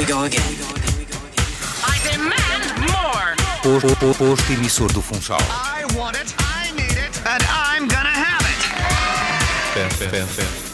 go again. I demand more. Posto emissor do Funchal. I want it, I need it, and I'm gonna have it.